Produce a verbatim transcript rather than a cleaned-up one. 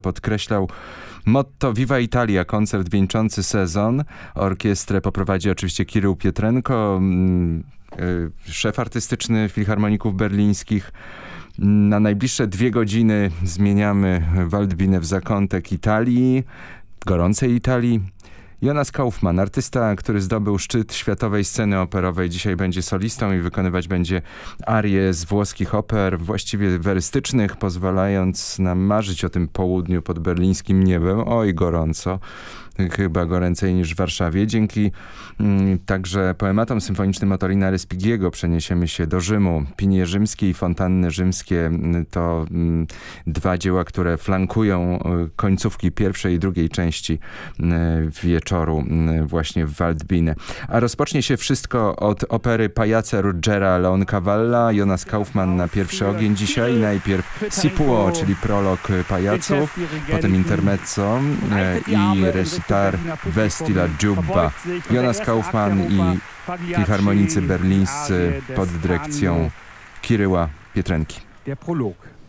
podkreślał motto Viva Italia, koncert wieńczący sezon. Orkiestrę poprowadzi oczywiście Kirył Pietrenko, szef artystyczny Filharmoników Berlińskich. Na najbliższe dwie godziny zmieniamy Waldbinę w zakątek Italii, gorącej Italii. Jonas Kaufmann, artysta, który zdobył szczyt światowej sceny operowej, dzisiaj będzie solistą i wykonywać będzie arie z włoskich oper, właściwie werystycznych, pozwalając nam marzyć o tym południu pod berlińskim niebem. Oj, gorąco. Chyba goręcej niż w Warszawie. Dzięki mm, także poematom symfonicznym Otorina Respigiego przeniesiemy się do Rzymu. Pinie rzymskie i fontanny rzymskie to mm, dwa dzieła, które flankują y, końcówki pierwszej i drugiej części y, wieczoru y, właśnie w Waldbinę. A rozpocznie się wszystko od opery Pajace Ruggera Leoncavalla. Jonas Kaufmann na pierwszy ogień dzisiaj. Najpierw Sipuo, czyli prolog pajaców, potem intermezzo y, i recital Vesti la Giubba. Jonas Kaufmann i filharmonicy berlińscy pod dyrekcją Kiryła Pietrenki. Der Prolog.